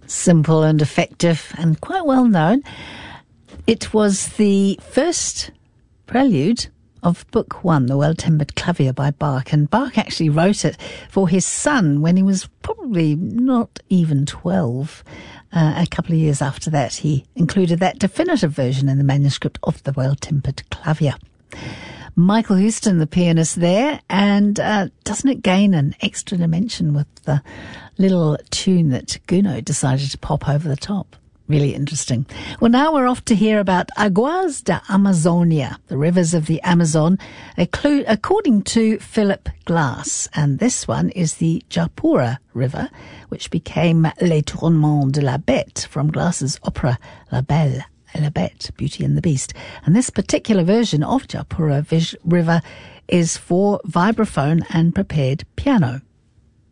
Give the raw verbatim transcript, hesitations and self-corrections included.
Simple and effective and quite well known. It was the first prelude of Book One, The Well-Tempered Clavier by Bach, and Bach actually wrote it for his son when he was probably not even twelve. Uh, a couple of years after that, he included that definitive version in the manuscript of The Well-Tempered Clavier. Michael Houston, the pianist there, and uh, doesn't it gain an extra dimension with the little tune that Gounod decided to pop over the top? Really interesting. Well, now we're off to hear about Aguas da Amazonia, the rivers of the Amazon, according to Philip Glass. And this one is the Japura River, which became Les Tourments de la Bête from Glass's opera La Belle et la Bête, Beauty and the Beast. And this particular version of Japura River is for vibraphone and prepared piano.